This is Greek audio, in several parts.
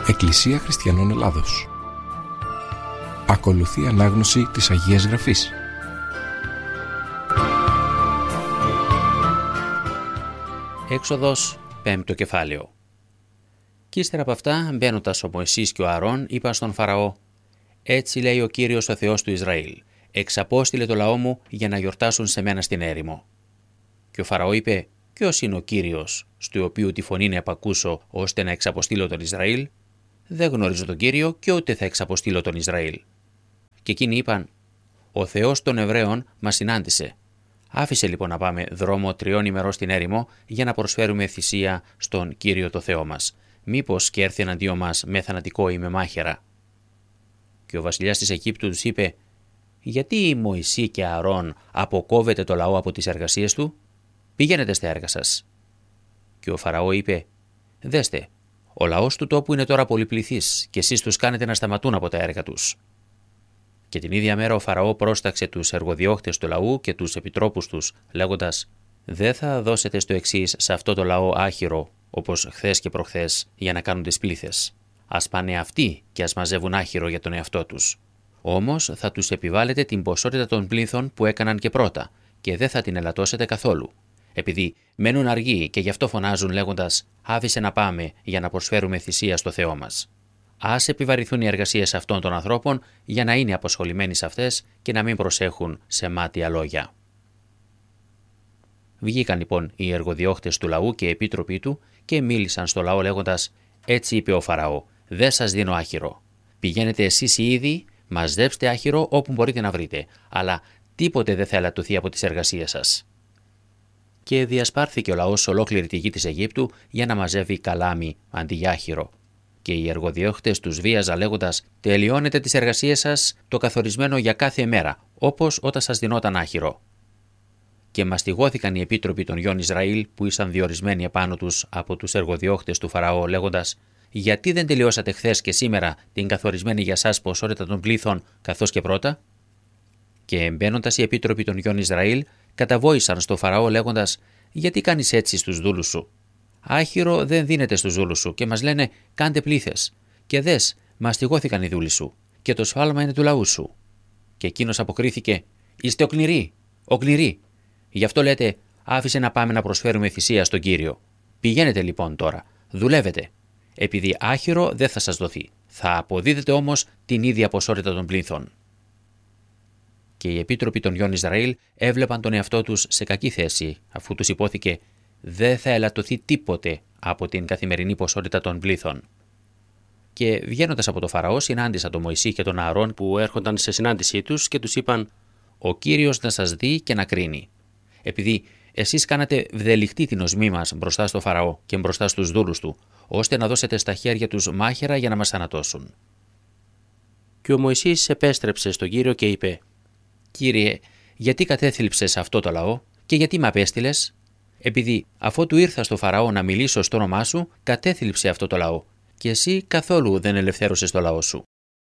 Εκκλησία Χριστιανών Ελλάδος. Ακολουθεί ανάγνωση της Αγίας Γραφής. Έξοδος, 5ο κεφάλαιο. Κι ύστερα από αυτά, μπαίνοντας ο Μωυσής και ο Ααρών, είπαν στον Φαραώ: «Έτσι λέει ο Κύριος ο Θεός του Ισραήλ: εξαπόστειλε το λαό μου για να γιορτάσουν σε μένα στην έρημο». Και ο Φαραώ είπε: «Ποιος είναι ο Κύριος, στο οποίο τη φωνή να επακούσω, ώστε να εξαποστείλω τον Ισραήλ? Δεν γνωρίζω τον Κύριο και ούτε θα εξαποστείλω τον Ισραήλ». Και εκείνοι είπαν: «Ο Θεός των Εβραίων μας συνάντησε. Άφησε λοιπόν να πάμε δρόμο 3 ημερών στην έρημο για να προσφέρουμε θυσία στον Κύριο το Θεό μας. Μήπως και έρθει εναντίον μας με θανατικό ή με μάχαιρα». Και ο βασιλιάς της Αιγύπτου τους είπε: «Γιατί η Μωυσή και Ααρών αποκόβεται το λαό από τις εργασίες του? Πηγαίνετε στα έργα σας». Και ο Φαραώ είπε: «Δέστε, ο λαός του τόπου είναι τώρα πολυπληθής και εσείς τους κάνετε να σταματούν από τα έργα τους». Και την ίδια μέρα ο Φαραώ πρόσταξε τους εργοδιώχτες του λαού και τους επιτρόπους τους, λέγοντας: «Δεν θα δώσετε στο εξής σε αυτό το λαό άχυρο, όπως χθες και προχθές, για να κάνουν τις πλήθες. Ας πάνε αυτοί και ας μαζεύουν άχυρο για τον εαυτό τους. Όμως θα τους επιβάλλετε την ποσότητα των πλήθων που έκαναν και πρώτα, και δεν θα την ελαττώσετε καθόλου. Επειδή μένουν αργοί και γι' αυτό φωνάζουν λέγοντας: άφησε να πάμε για να προσφέρουμε θυσία στο Θεό μας. Ας επιβαρηθούν οι εργασίες αυτών των ανθρώπων για να είναι αποσχολημένοι σε αυτές και να μην προσέχουν σε μάτια λόγια». Βγήκαν λοιπόν οι εργοδιώχτες του λαού και οι επίτροποι του και μίλησαν στο λαό λέγοντας: «Έτσι είπε ο Φαραώ: δεν σας δίνω άχυρο. Πηγαίνετε εσείς οι ίδιοι, μαζέψτε άχυρο όπου μπορείτε να βρείτε, αλλά τίποτε δεν θα ελαττωθεί από τις εργασίες σας». Και διασπάρθηκε ο λαός σε ολόκληρη τη γη της Αιγύπτου για να μαζεύει καλάμι αντί για άχυρο. Και οι εργοδιώχτες τους βίαζαν λέγοντας: «Τελειώνετε τις εργασίες σας το καθορισμένο για κάθε μέρα, όπως όταν σας δινόταν άχυρο». Και μαστιγώθηκαν οι επίτροποι των γιών Ισραήλ που ήσαν διορισμένοι επάνω τους από τους εργοδιώχτες του Φαραώ, λέγοντας: «Γιατί δεν τελειώσατε χθες και σήμερα την καθορισμένη για σας ποσότητα των πλήθων, καθώς και πρώτα?» Και μπαίνοντας οι επίτροποι των γιών Ισραήλ, καταβόησαν στο Φαραώ λέγοντας: «Γιατί κάνεις έτσι στους δούλους σου? Άχυρο δεν δίνεται στους δούλους σου και μας λένε: κάντε πλήθες. Και δες, μαστιγώθηκαν οι δούλοι σου, και το σφάλμα είναι του λαού σου». Και εκείνος αποκρίθηκε: «Είστε οκνηροί, οκνηροί. Γι' αυτό λέτε: άφησε να πάμε να προσφέρουμε θυσία στον Κύριο. Πηγαίνετε λοιπόν τώρα, δουλεύετε. Επειδή άχυρο δεν θα σας δοθεί. Θα αποδίδετε όμως την ίδια ποσότητα των πλήθων». Και οι επίτροποι των γιών Ισραήλ έβλεπαν τον εαυτό τους σε κακή θέση, αφού τους υπόθηκε: δεν θα ελαττωθεί τίποτε από την καθημερινή ποσότητα των πλήθων. Και βγαίνοντας από το Φαραώ, συνάντησαν τον Μωυσή και τον Ααρών που έρχονταν σε συνάντησή τους και τους είπαν: «Ο Κύριος να σας δει και να κρίνει. Επειδή εσείς κάνατε βδελιχτή την οσμή μας μπροστά στο Φαραώ και μπροστά στους δούλους του, ώστε να δώσετε στα χέρια τους μάχαιρα για να μας θανατώσουν». Και ο Μωυσής επέστρεψε στον Κύριο και είπε: «Κύριε, γιατί κατέθλιψες αυτό το λαό και γιατί με απέστειλες? Επειδή αφότου ήρθα στο Φαραώ να μιλήσω στο όνομά σου, κατέθλιψε αυτό το λαό, και εσύ καθόλου δεν ελευθέρωσες το λαό σου».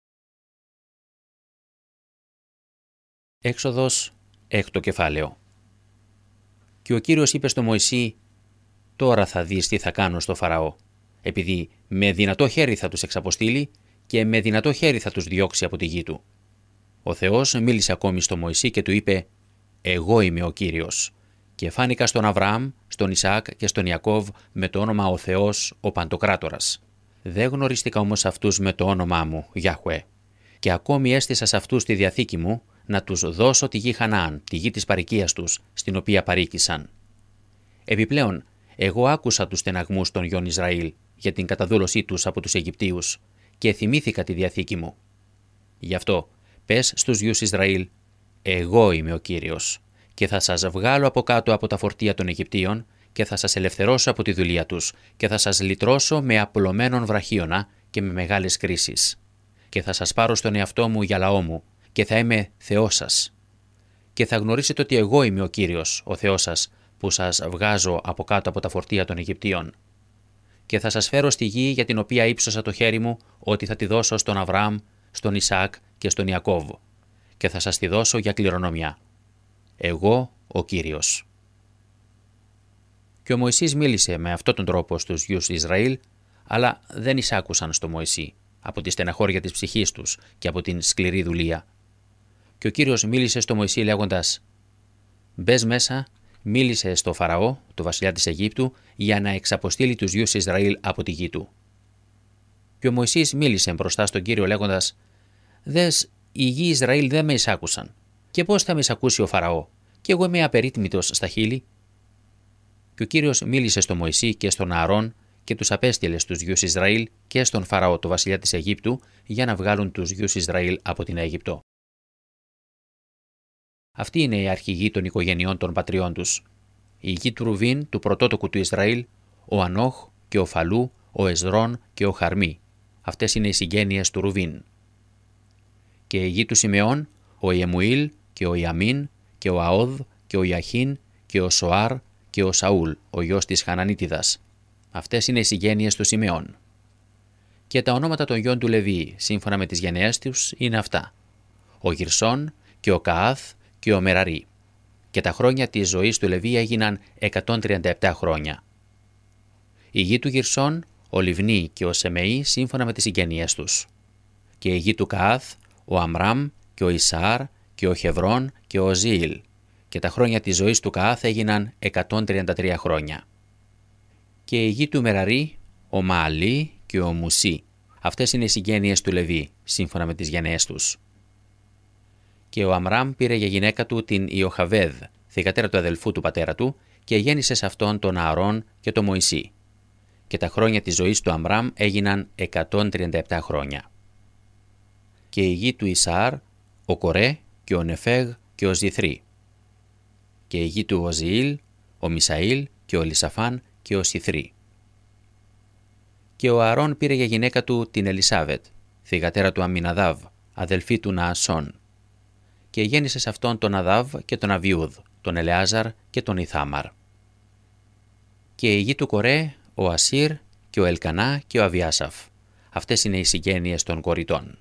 Έξοδος, 6ο κεφάλαιο. Και ο Κύριος είπε στο Μωυσή: «Τώρα θα δεις τι θα κάνω στο Φαραώ, επειδή με δυνατό χέρι θα τους εξαποστείλει και με δυνατό χέρι θα τους διώξει από τη γη του». Ο Θεός μίλησε ακόμη στο Μωυσή και του είπε: «Εγώ είμαι ο Κύριος. Και φάνηκα στον Αβραάμ, στον Ισαάκ και στον Ιακώβ με το όνομα ο Θεός, ο Παντοκράτορας. Δεν γνωρίστηκα όμως αυτούς με το όνομά μου, Γιάχουε. Και ακόμη έστησα σε αυτούς τη διαθήκη μου, να τους δώσω τη γη Χαναάν, τη γη της παροικίας τους, στην οποία παροίκησαν. Επιπλέον, εγώ άκουσα τους στεναγμούς των γιών Ισραήλ για την καταδούλωσή τους από τους Αιγυπτίους και θυμήθηκα τη διαθήκη μου. Γι' αυτό, πες στους γιους Ισραήλ: εγώ είμαι ο Κύριος, και θα σας βγάλω από κάτω από τα φορτία των Αιγυπτίων και θα σας ελευθερώσω από τη δουλεία τους και θα σας λυτρώσω με απλωμένον βραχίωνα και με μεγάλες κρίσεις. Και θα σας πάρω στον εαυτό μου για λαό μου και θα είμαι Θεός σας. Και θα γνωρίσετε ότι εγώ είμαι ο Κύριος, ο Θεός σας, που σας βγάζω από κάτω από τα φορτία των Αιγυπτίων. Και θα σας φέρω στη γη για την οποία ύψωσα το χέρι μου, ότι θα τη δώσω στον Αβραάμ, στον Ισαάκ και στον Ιακώβ, και θα σας τη δώσω για κληρονομιά. Εγώ ο Κύριος». Και ο Μωυσής μίλησε με αυτόν τον τρόπο στους γιους Ισραήλ, αλλά δεν εισάκουσαν στο Μωυσή, από τη στεναχώρια της ψυχής τους και από την σκληρή δουλεία. Και ο Κύριος μίλησε στο Μωυσή λέγοντας: «Μπες μέσα, μίλησε στο Φαραώ, το βασιλιά της Αιγύπτου, για να εξαποστείλει τους γιους Ισραήλ από τη γη του». Και ο Μωυσής μίλησε μπροστά στον Κύριο λέγοντας: «Δες, οι γη Ισραήλ δεν με εισάκουσαν. Και πώς θα με εισακούσει ο Φαραώ, και εγώ είμαι απερίτμητος στα χείλη?» Και ο Κύριος μίλησε στο Μωυσή και στον Ααρών και τους απέστειλε στους γιους Ισραήλ και στον Φαραώ, το βασιλιά της Αιγύπτου, για να βγάλουν τους γιους Ισραήλ από την Αίγυπτο. Αυτή είναι η αρχηγή των οικογενειών των πατριών τους. Η γη του Ρουβίν, του πρωτότοκου του Ισραήλ, ο Ανόχ και ο Φαλού, ο Εσδρών και ο Χαρμί. Αυτές είναι οι συγγένειες του Ρουβίν. Και η γη του Σιμεών, ο Ιεμουήλ και ο Ιαμίν και ο Αόδ και ο Ιαχίν και ο Σοάρ και ο Σαούλ, ο γιος της Χανανίτιδας. Αυτές είναι οι συγγένειες του Σιμεών. Και τα ονόματα των γιών του Λεβί, σύμφωνα με τις γενναίες τους, είναι αυτά: ο Γυρσών και ο Καάθ και ο Μεραρί. Και τα χρόνια της ζωής του Λεβί έγιναν 137 χρόνια. Η γη του Γυρσών, ο Λιβνί και ο Σεμεή, σύμφωνα με τις συγγενειές τους. Και η γη του Καάθ, ο Αμράμ και ο Ισαάρ και ο Χεβρών και ο Ζήλ. Και τα χρόνια της ζωής του Καάθ έγιναν 133 χρόνια. Και η γη του Μεραρί, ο Μααλί και ο Μουσί. Αυτές είναι οι συγγένειες του Λεβί, σύμφωνα με τις γενναίες τους. Και ο Αμράμ πήρε για γυναίκα του την Ιοχαβέδ, θυγατέρα του αδελφού του πατέρα του, και γέννησε σε αυτόν τον Ααρών και τον Μωυσή. Και τα χρόνια της ζωής του Αμράμ έγιναν 137 χρόνια. Και η γη του Ισαάρ, ο Κορέ και ο Νεφέγ και ο Ζιθρή. Και η γη του Οζιήλ, ο Μισαήλ και ο Λισαφάν και ο Σιθρή. Και ο Ααρών πήρε για γυναίκα του την Ελισάβετ, θυγατέρα του Αμιναδάβ, αδελφή του Ναασών. Και γέννησε σε αυτόν τον Αδάβ και τον Αβιούδ, τον Ελεάζαρ και τον Ιθάμαρ. Και η γη του Κορέ, ο Ασίρ και ο Ελκανά και ο Αβιάσαφ. Αυτές είναι οι συγγένειες των κοριτών.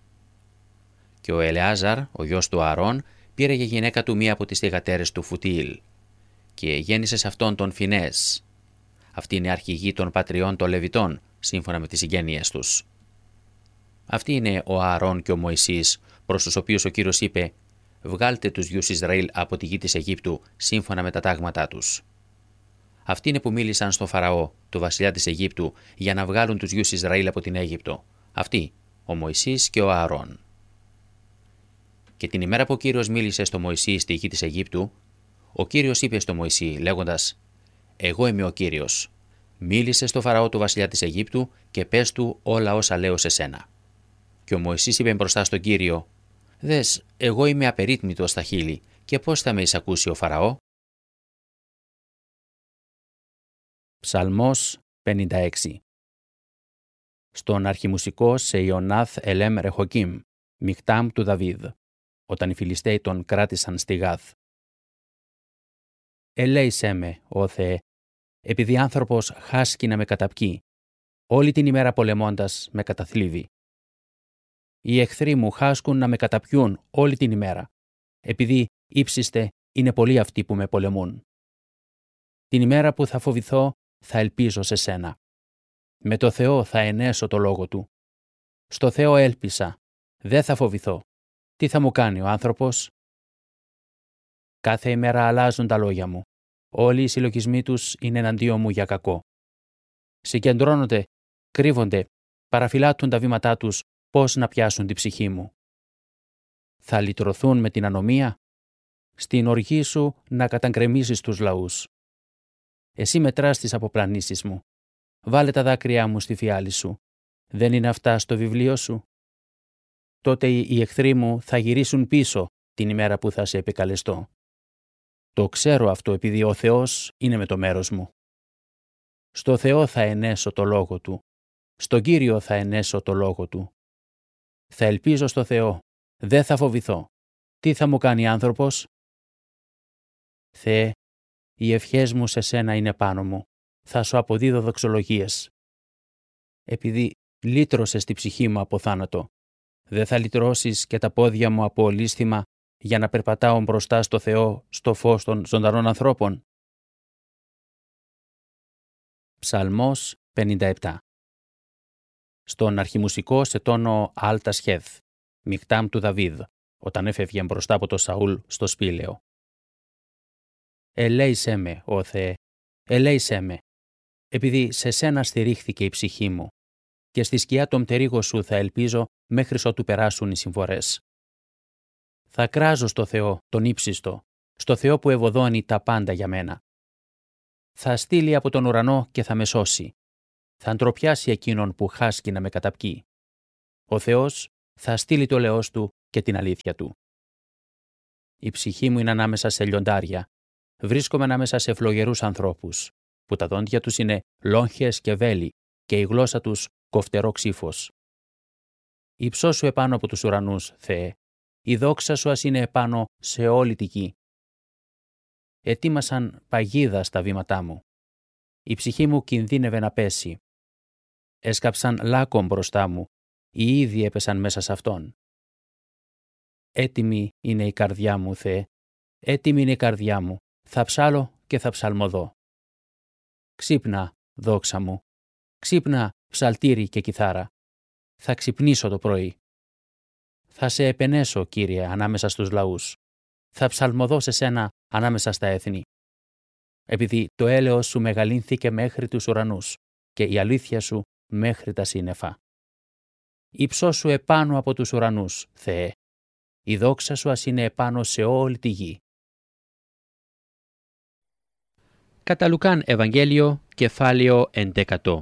Και ο Ελεάζαρ, ο γιος του Ααρών, πήρε για γυναίκα του μία από τις θυγατέρες του Φουτιήλ. Και γέννησε σε αυτόν τον Φινές. Αυτή είναι η αρχηγή των πατριών των Λεβιτών, σύμφωνα με τις συγγένειες τους. Αυτοί είναι ο Ααρών και ο Μωυσής, προς τους οποίους ο Κύριος είπε: «Βγάλτε τους γιους Ισραήλ από τη γη της Αιγύπτου, σύμφωνα με τα τάγματά τους». Αυτοί είναι που μίλησαν στο Φαραώ, το βασιλιά της Αιγύπτου, για να βγάλουν τους γιους Ισραήλ από την Αίγυπτο. Αυτοί, ο Μωυσής και ο Ααρών. Και την ημέρα που ο Κύριος μίλησε στο Μωυσή στη γη της Αιγύπτου, ο Κύριος είπε στο Μωυσή, λέγοντας: «Εγώ είμαι ο Κύριος. Μίλησε στο Φαραώ, το βασιλιά της Αιγύπτου, και πες του όλα όσα λέω σε σένα». Και ο Μωυσής είπε μπροστά στον Κύριο: «Δες, εγώ είμαι απερίτμητος στα χείλη, και πώς θα με εισακούσει ο Φαραώ?» Ψαλμός 56. Στον αρχιμουσικό σε Ιωνάθ Ελέμ Ρεχοκίμ, Μιχτάμ του Δαβίδ, όταν οι Φιλιστέοι τον κράτησαν στη Γάθ. Ελέησέ με, ó Θεέ, επειδή άνθρωπος χάσκει να με καταπκεί, όλη την ημέρα πολεμώντας με καταθλίβει. Οι εχθροί μου χάσκουν να με καταπιούν όλη την ημέρα, επειδή ύψιστε είναι πολλοί αυτοί που με πολεμούν. Την ημέρα που θα φοβηθώ θα ελπίζω σε σένα. Με το Θεό θα ενέσω το λόγο του. Στο Θεό έλπισα, δεν θα φοβηθώ. Τι θα μου κάνει ο άνθρωπος? Κάθε ημέρα αλλάζουν τα λόγια μου. Όλοι οι συλλογισμοί τους είναι εναντίον μου για κακό. Συγκεντρώνονται, κρύβονται, παραφυλάττουν τα βήματά τους πώς να πιάσουν την ψυχή μου. Θα λυτρωθούν με την ανομία, στην οργή σου να καταγκρεμίσεις τους λαούς. Εσύ μετράς τις αποπλανήσεις μου. Βάλε τα δάκρυά μου στη φιάλη σου. Δεν είναι αυτά στο βιβλίο σου? Τότε οι εχθροί μου θα γυρίσουν πίσω την ημέρα που θα σε επικαλεστώ. Το ξέρω αυτό επειδή ο Θεός είναι με το μέρος μου. Στο Θεό θα ενέσω το λόγο του. Στον Κύριο θα ενέσω το λόγο του. Θα ελπίζω στο Θεό. Δεν θα φοβηθώ. Τι θα μου κάνει άνθρωπος? Θεέ, οι ευχές μου σε σένα είναι πάνω μου. Θα σου αποδίδω δοξολογίες. Επειδή λύτρωσες τη ψυχή μου από θάνατο, δεν θα λυτρώσεις και τα πόδια μου από ολίσθημα για να περπατάω μπροστά στο Θεό στο φως των ζωντανών ανθρώπων? Ψαλμός 57. στον αρχιμουσικό σε τόνο Άλτα Σχέδ, Μικτάμ του Δαβίδ, όταν έφευγε μπροστά από το Σαούλ στο σπήλαιο. Ελέησέ με, ó Θεέ, ελέησέ με, επειδή σε σένα στηρίχθηκε η ψυχή μου, και στη σκιά των πτερίγων σου θα ελπίζω μέχρι ότου περάσουν οι συμφορές. Θα κράζω στο Θεό, τον ύψιστο, στο Θεό που ευωδώνει τα πάντα για μένα. Θα στείλει από τον ουρανό και θα με σώσει. Θα ντροπιάσει εκείνον που χάσκει να με καταπκεί. Ο Θεός θα στείλει το λαιός του και την αλήθεια του. Η ψυχή μου είναι ανάμεσα σε λιοντάρια. Βρίσκομαι ανάμεσα σε φλογερούς ανθρώπους, που τα δόντια τους είναι λόγχες και βέλη και η γλώσσα τους κοφτερό ξύφος. Υψώσου επάνω από τους ουρανούς, Θεέ, η δόξα σου ας είναι επάνω σε όλη τη γη. Ετοίμασαν παγίδα στα βήματά μου. Η ψυχή μου κινδύνευε να πέσει. Έσκαψαν λάκκο μπροστά μου, οι ίδιοι έπεσαν μέσα σε αυτόν. Έτοιμη είναι η καρδιά μου, Θεέ, έτοιμη είναι η καρδιά μου, θα ψάλω και θα ψαλμοδώ. Ξύπνα, δόξα μου, ξύπνα, ψαλτήρι και κιθάρα. Θα ξυπνήσω το πρωί. Θα σε επενέσω, Κύριε, ανάμεσα στους λαούς. Θα ψαλμοδώ σε σένα ανάμεσα στα έθνη. Επειδή το έλεος σου μεγαλύνθηκε μέχρι τους ουρανούς και η αλήθεια σου μέχρι τα σύννεφα. Υψώσου επάνω από τους ουρανούς, Θεέ. Η δόξα σου ας είναι επάνω σε όλη τη γη. Κατά Λουκάν Ευαγγέλιο, κεφάλαιο 11.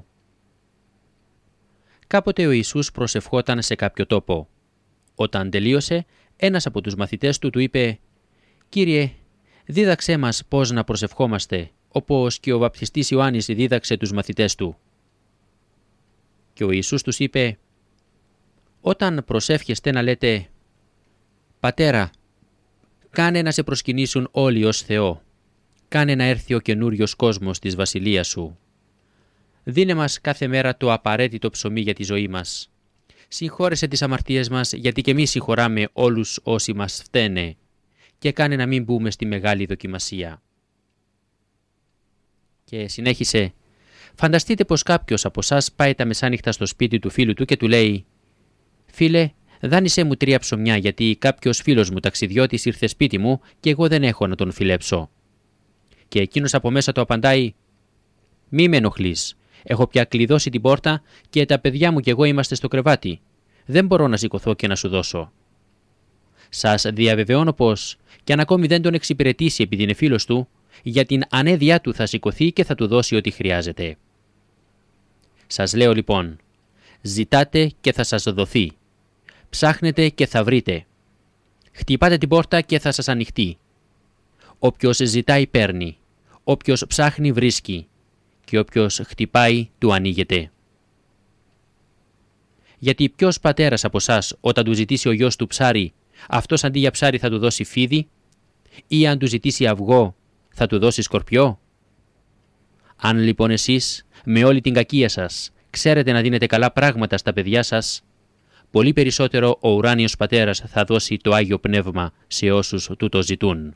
Κάποτε ο Ιησούς προσευχόταν σε κάποιο τόπο. Όταν τελείωσε, ένας από τους μαθητές του είπε «Κύριε, δίδαξέ μας πώς να προσευχόμαστε, όπως και ο βαπτιστής Ιωάννης δίδαξε τους μαθητές του». Και ο Ιησούς τους είπε «Όταν προσεύχεστε να λέτε «Πατέρα, κάνε να σε προσκυνήσουν όλοι ως Θεό, κάνε να έρθει ο καινούριος κόσμος της βασιλείας σου. Δίνε μας κάθε μέρα το απαραίτητο ψωμί για τη ζωή μας. Συγχώρεσε τις αμαρτίες μας, γιατί και εμείς συγχωράμε όλους όσοι μας φταίνε, και κάνε να μην μπούμε στη μεγάλη δοκιμασία». Και συνέχισε «Φανταστείτε πως κάποιος από εσάς πάει τα μεσάνυχτα στο σπίτι του φίλου του και του λέει «Φίλε, δάνεισέ μου 3 ψωμιά, γιατί κάποιος φίλος μου ταξιδιώτης ήρθε σπίτι μου και εγώ δεν έχω να τον φιλέψω». Και εκείνος από μέσα του απαντάει «Μη με ενοχλείς. Έχω πια κλειδώσει την πόρτα και τα παιδιά μου και εγώ είμαστε στο κρεβάτι. Δεν μπορώ να σηκωθώ και να σου δώσω». Σας διαβεβαιώνω πως, κι αν ακόμη δεν τον εξυπηρετήσει επειδή είναι φίλος του, για την ανέδειά του θα σηκωθεί και θα του δώσει ό,τι χρειάζεται. Σας λέω λοιπόν, ζητάτε και θα σας δοθεί. Ψάχνετε και θα βρείτε. Χτυπάτε την πόρτα και θα σας ανοιχτεί. Όποιος ζητάει παίρνει. Όποιος ψάχνει βρίσκει. Και όποιος χτυπάει του ανοίγεται. Γιατί ποιος πατέρας από εσάς όταν του ζητήσει ο γιος του ψάρι, αυτός αντί για ψάρι θα του δώσει φίδι, ή αν του ζητήσει αυγό θα του δώσει σκορπιό? Αν λοιπόν εσείς με όλη την κακία σας ξέρετε να δίνετε καλά πράγματα στα παιδιά σας, πολύ περισσότερο ο ουράνιος πατέρας θα δώσει το Άγιο Πνεύμα σε όσους του το ζητούν.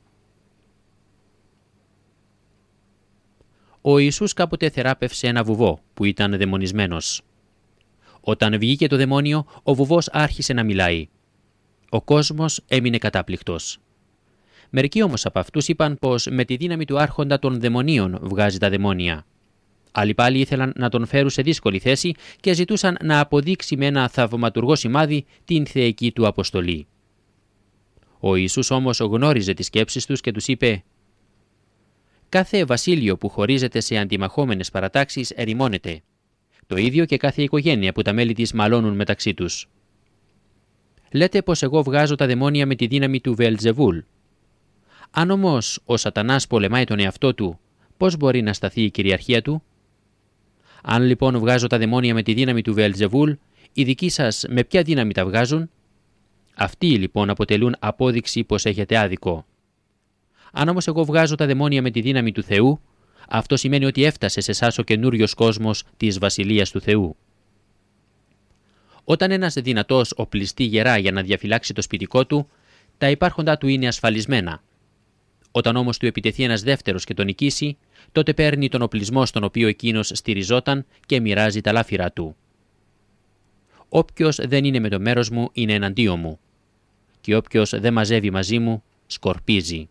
Ο Ιησούς κάποτε θεράπευσε ένα βουβό που ήταν δαιμονισμένος. Όταν βγήκε το δαιμόνιο, ο βουβός άρχισε να μιλάει. Ο κόσμος έμεινε κατάπληκτος. Μερικοί όμως από αυτούς είπαν πως με τη δύναμη του άρχοντα των δαιμονίων βγάζει τα δαιμόνια. Άλλοι πάλι ήθελαν να τον φέρουν σε δύσκολη θέση και ζητούσαν να αποδείξει με ένα θαυματουργό σημάδι την θεϊκή του αποστολή. Ο Ιησούς όμως γνώριζε τις σκέψεις τους και τους είπε «Κάθε βασίλειο που χωρίζεται σε αντιμαχόμενες παρατάξεις ερημώνεται. Το ίδιο και κάθε οικογένεια που τα μέλη της μαλώνουν μεταξύ τους. Λέτε πως εγώ βγάζω τα δαιμόνια με τη δύναμη του Βεελζεβούλ. Αν όμως ο σατανάς πολεμάει τον εαυτό του, πώς μπορεί να σταθεί η κυριαρχία του? Αν λοιπόν βγάζω τα δαιμόνια με τη δύναμη του Βεελζεβούλ, οι δικοί σας με ποια δύναμη τα βγάζουν? Αυτοί λοιπόν αποτελούν απόδειξη πως έχετε άδικο. Αν όμως εγώ βγάζω τα δαιμόνια με τη δύναμη του Θεού, αυτό σημαίνει ότι έφτασε σε εσάς ο καινούριος κόσμος της Βασιλείας του Θεού. Όταν ένας δυνατός οπλιστεί γερά για να διαφυλάξει το σπιτικό του, τα υπάρχοντά του είναι ασφαλισμένα. Όταν όμως του επιτεθεί ένας δεύτερος και τον νικήσει, τότε παίρνει τον οπλισμό στον οποίο εκείνος στηριζόταν και μοιράζει τα λάφυρα του. «Όποιος δεν είναι με το μέρος μου είναι εναντίον μου, και όποιος δεν μαζεύει μαζί μου σκορπίζει».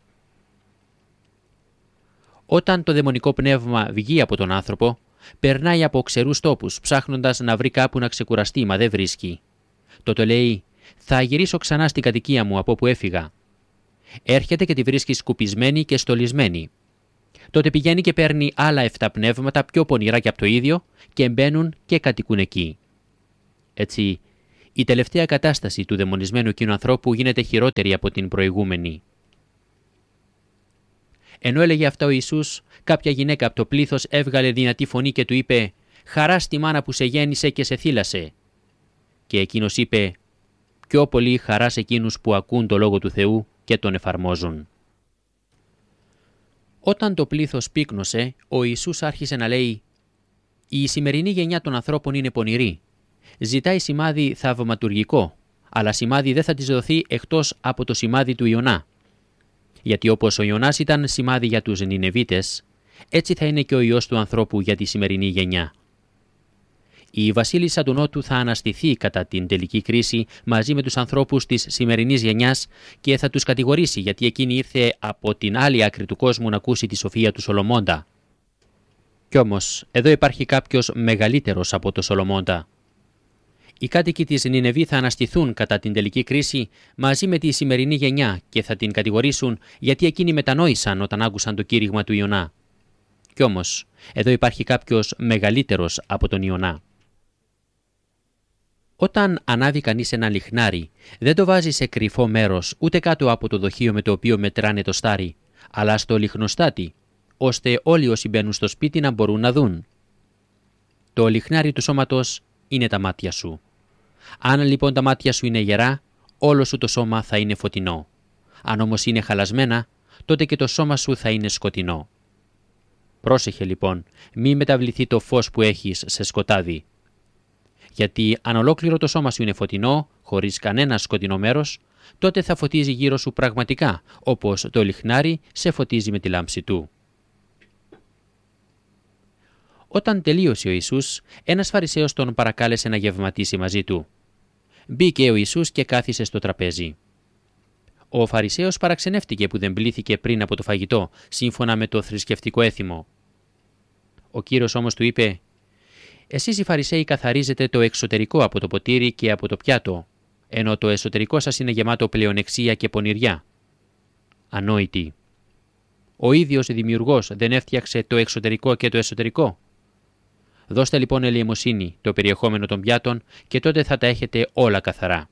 Όταν το δαιμονικό πνεύμα βγει από τον άνθρωπο, περνάει από ξερούς τόπους, ψάχνοντας να βρει κάπου να ξεκουραστεί, μα δεν βρίσκει. Τότε λέει: «Θα γυρίσω ξανά στην κατοικία μου από όπου έφυγα». Έρχεται και τη βρίσκει σκουπισμένη και στολισμένη. Τότε πηγαίνει και παίρνει άλλα 7 πνεύματα πιο πονηρά και από το ίδιο και μπαίνουν και κατοικούν εκεί. Έτσι, η τελευταία κατάσταση του δαιμονισμένου εκείνου ανθρώπου γίνεται χειρότερη από την προηγούμενη. Ενώ έλεγε αυτά ο Ιησούς, κάποια γυναίκα από το πλήθος έβγαλε δυνατή φωνή και του είπε: «Χαρά στη μάνα που σε γέννησε και σε θύλασε». Και εκείνος είπε: «Πιο πολύ χαρά σε εκείνους που ακούν το Λόγο του Θεού και τον εφαρμόζουν». Όταν το πλήθος πύκνωσε, ο Ιησούς άρχισε να λέει: «Η σημερινή γενιά των ανθρώπων είναι πονηρή. Ζητάει σημάδι θαυματουργικό, αλλά σημάδι δεν θα της δοθεί εκτός από το σημάδι του Ιωνά. Γιατί όπως ο Ιωνάς ήταν σημάδι για τους Νινεβίτες, έτσι θα είναι και ο Υιός του ανθρώπου για τη σημερινή γενιά. Η βασίλισσα του Νότου θα αναστηθεί κατά την τελική κρίση μαζί με τους ανθρώπους της σημερινής γενιάς και θα τους κατηγορήσει γιατί εκείνη ήρθε από την άλλη άκρη του κόσμου να ακούσει τη σοφία του Σολομώντα. Κι όμως, εδώ υπάρχει κάποιος μεγαλύτερος από το Σολομώντα. Οι κάτοικοι της Νινεβή θα αναστηθούν κατά την τελική κρίση μαζί με τη σημερινή γενιά και θα την κατηγορήσουν γιατί εκείνοι μετανόησαν όταν άκουσαν το κήρυγμα του Ιωνά. Κι όμως, εδώ υπάρχει κάποιος μεγαλύτερος από τον Ιωνά. Όταν ανάβει κανείς ένα λιχνάρι, δεν το βάζει σε κρυφό μέρος ούτε κάτω από το δοχείο με το οποίο μετράνε το στάρι, αλλά στο λιχνοστάτη, ώστε όλοι όσοι μπαίνουν στο σπίτι να μπορούν να δουν. Το λιχνάρι του σώματος είναι τα μάτια σου. Αν λοιπόν τα μάτια σου είναι γερά, όλο σου το σώμα θα είναι φωτεινό. Αν όμως είναι χαλασμένα, τότε και το σώμα σου θα είναι σκοτεινό. Πρόσεχε λοιπόν, μη μεταβληθεί το φως που έχεις σε σκοτάδι. Γιατί αν ολόκληρο το σώμα σου είναι φωτεινό, χωρίς κανένα σκοτεινό μέρος, τότε θα φωτίζει γύρω σου πραγματικά, όπως το λιχνάρι σε φωτίζει με τη λάμψη του. Όταν τελείωσε ο Ιησούς, ένας Φαρισαίος τον παρακάλεσε να γευματίσει μαζί του. Μπήκε ο Ιησούς και κάθισε στο τραπέζι. Ο Φαρισαίος παραξενεύτηκε που δεν πλήθηκε πριν από το φαγητό, σύμφωνα με το θρησκευτικό έθιμο. Ο Κύριος όμως του είπε: «Εσείς οι Φαρισαίοι καθαρίζετε το εξωτερικό από το ποτήρι και από το πιάτο, ενώ το εσωτερικό σας είναι γεμάτο πλεονεξία και πονηριά. Ανόητοι. Ο ίδιος δημιουργός δεν έφτιαξε το εξωτερικό και το εσωτερικό. Δώστε λοιπόν ελεημοσύνη το περιεχόμενο των πιάτων και τότε θα τα έχετε όλα καθαρά.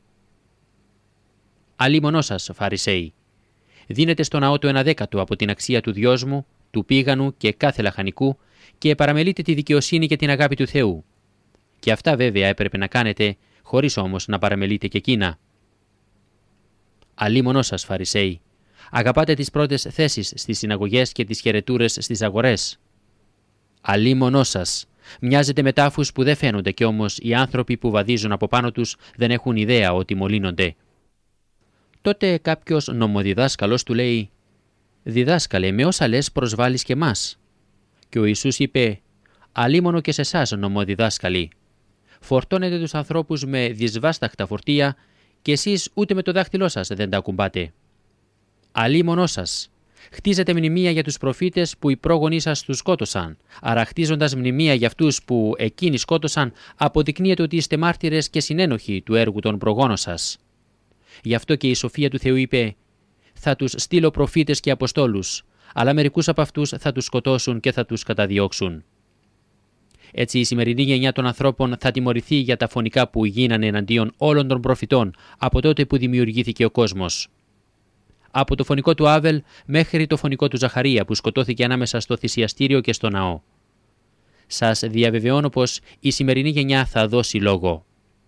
Αλίμονό σας, Φαρισαίοι. Δίνετε στο ναό το 1/10 από την αξία του δυόσμου, του πήγανου και κάθε λαχανικού και παραμελείτε τη δικαιοσύνη και την αγάπη του Θεού. Και αυτά βέβαια έπρεπε να κάνετε, χωρίς όμως να παραμελείτε και εκείνα. Αλίμονό σας, Φαρισαίοι. Αγαπάτε τις πρώτες θέσεις στις συναγωγές και τις χαιρετούρες στις αγορές. Αλίμονό σας. Μοιάζετε με τάφους που δεν φαίνονται και όμως οι άνθρωποι που βαδίζουν από πάνω τους δεν έχουν ιδέα ότι μολύνονται. Τότε κάποιος νομοδιδάσκαλος του λέει: «Διδάσκαλε, με όσα λες προσβάλλεις και μας». Και ο Ιησούς είπε: «Αλίμονο και σε εσάς, νομοδιδάσκαλοι. Φορτώνετε τους ανθρώπους με δυσβάσταχτα φορτία και εσείς ούτε με το δάχτυλό σας δεν τα ακουμπάτε. Αλίμονό σας. Χτίζετε μνημεία για τους προφήτες που οι πρόγονείς σας τους σκότωσαν, άρα χτίζοντας μνημεία για αυτούς που εκείνοι σκότωσαν, αποδεικνύεται ότι είστε μάρτυρες και συνένοχοι του έργου των προγόνων σας. Γι' αυτό και η σοφία του Θεού είπε: «Θα τους στείλω προφήτες και αποστόλους, αλλά μερικούς από αυτούς θα τους σκοτώσουν και θα τους καταδιώξουν». Έτσι η σημερινή γενιά των ανθρώπων θα τιμωρηθεί για τα φωνικά που γίνανε εναντίον όλων των προφητών από τότε που δημιουργήθηκε ο κόσμος. Από το φωνικό του Άβελ μέχρι το φωνικό του Ζαχαρία που σκοτώθηκε ανάμεσα στο θυσιαστήριο και στο ναό. Σας διαβεβαιώνω πως η σημερινή γενιά θα δώσει λόγο.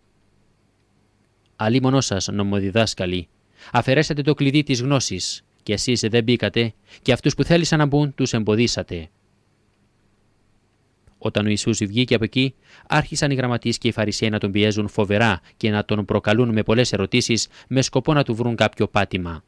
Αλίμονό σας, νομοδιδάσκαλοι, αφαιρέσατε το κλειδί της γνώσης και εσείς δεν μπήκατε και αυτούς που θέλησαν να μπουν τους εμποδίσατε. Όταν ο Ιησούς βγήκε από εκεί, άρχισαν οι γραμματείς και οι Φαρισαίοι να τον πιέζουν φοβερά και να τον προκαλούν με πολλές ερωτήσεις με σκοπό να του βρουν κάποιο πάτημα.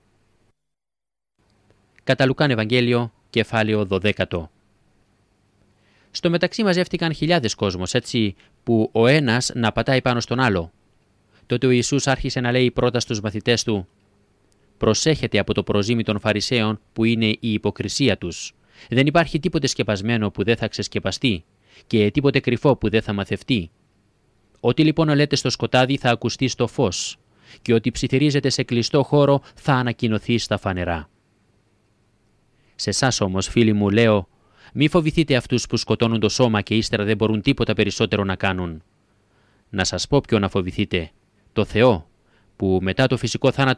Κατά Λουκάν Ευαγγέλιο, κεφάλαιο 12. Στο μεταξύ μαζεύτηκαν χιλιάδες κόσμος, έτσι που ο ένας να πατάει πάνω στον άλλο. Τότε ο Ιησούς άρχισε να λέει πρώτα στους μαθητές του: «Προσέχετε από το προζύμι των Φαρισαίων που είναι η υποκρισία τους. Δεν υπάρχει τίποτε σκεπασμένο που δεν θα ξεσκεπαστεί και τίποτε κρυφό που δεν θα μαθευτεί. Ό,τι λοιπόν λέτε στο σκοτάδι θα ακουστεί στο φως και ό,τι ψιθυρίζεται σε κλειστό χώρο θα ανακοινωθεί στα φανερά». Σε εσάς όμως, φίλοι μου, λέω: μη φοβηθείτε αυτούς που σκοτώνουν το σώμα και ύστερα δεν μπορούν τίποτα περισσότερο να κάνουν. Να σας πω ποιον να φοβηθείτε: το Θεό, που μετά το φυσικό θάνατο